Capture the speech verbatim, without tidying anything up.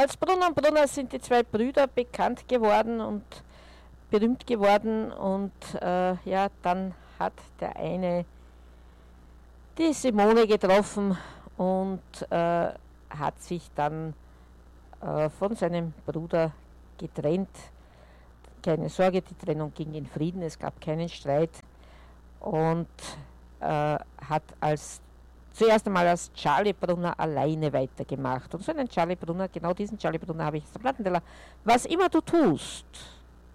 als Brunner und Brunner sind die zwei Brüder bekannt geworden und berühmt geworden und äh, ja, dann hat der eine die Simone getroffen und äh, hat sich dann äh, von seinem Bruder getrennt. Keine Sorge, die Trennung ging in Frieden, es gab keinen Streit und äh, hat als zuerst einmal als Charlie Brunner alleine weitergemacht. Und so einen Charlie Brunner, genau diesen Charlie Brunner habe ich auf der Plattenteller. Was immer du tust.